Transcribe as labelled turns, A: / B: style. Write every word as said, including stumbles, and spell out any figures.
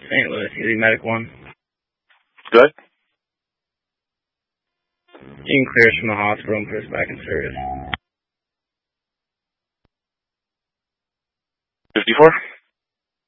A: Saint Louis, Healy Medic one.
B: Good.
A: You can clear us from the hospital and put us back in service.
B: fifty-four?